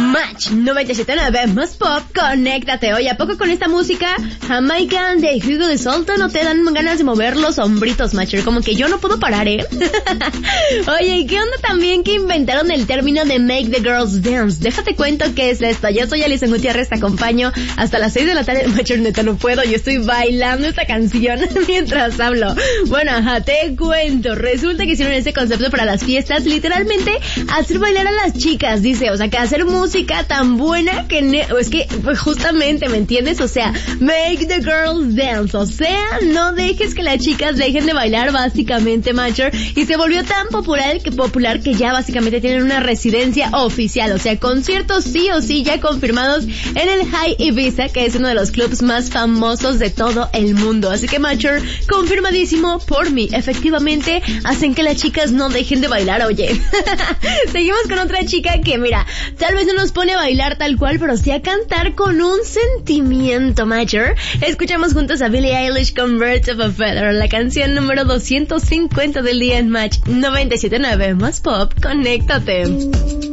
Match 97.9 más pop, conéctate. Oye, ¿a poco con esta música Jamaican de Hugo de Solta no te dan ganas de mover los hombritos, Matcher? Como que yo no puedo parar, ¿eh? Oye, ¿qué onda también que inventaron el término de Make the Girls Dance? Déjate cuento qué es esto. Yo soy Alison Gutiérrez, te acompaño hasta las 6 de la tarde. Matcher, neta, no puedo. Yo estoy bailando esta canción mientras hablo. Bueno, ajá, te cuento. Resulta que hicieron este concepto para las fiestas, literalmente hacer bailar a las chicas, dice. O sea, que hacer música tan buena que es que pues justamente, ¿me entiendes? O sea, make the girls dance, o sea, no dejes que las chicas dejen de bailar, básicamente, Matcher, y se volvió tan popular que ya básicamente tienen una residencia oficial, o sea, conciertos sí o sí ya confirmados en el High Ibiza, que es uno de los clubs más famosos de todo el mundo. Así que, Matcher, confirmadísimo por mí, efectivamente hacen que las chicas no dejen de bailar. Oye, seguimos con otra chica que, mira, tal vez no nos pone a bailar tal cual, pero sí a cantar con un sentimiento, Matcher. Escuchamos juntos a Billie Eilish con Birds of a Feather, la canción número 250 del día en Match 97.9 más pop, conéctate.